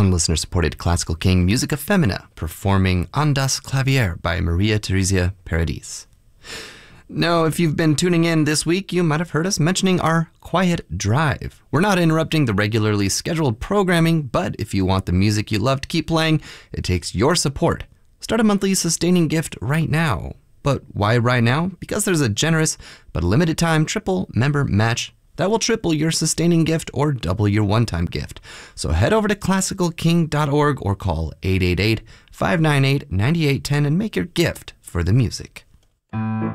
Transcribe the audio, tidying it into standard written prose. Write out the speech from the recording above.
on listener-supported Classical King Musica Femina, performing On das Klavier by Maria Theresia Paradis. Now, if you've been tuning in this week, you might have heard us mentioning our Quiet Drive. We're not interrupting the regularly scheduled programming, but if you want the music you love to keep playing, it takes your support. Start a monthly sustaining gift right now. But why right now? Because there's a generous but limited time triple member match that will triple your sustaining gift or double your one-time gift. So head over to classicalking.org or call 888-598-9810 and make your gift for the music.